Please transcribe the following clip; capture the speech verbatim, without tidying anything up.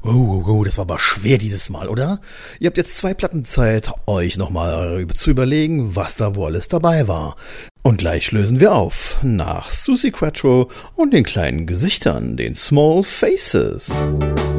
Oh, oh, das war aber schwer dieses Mal, oder? Ihr habt jetzt zwei Platten Zeit, euch nochmal zu überlegen, was da wohl alles dabei war. Und gleich lösen wir auf, nach Suzi Quatro und den kleinen Gesichtern, den Small Faces.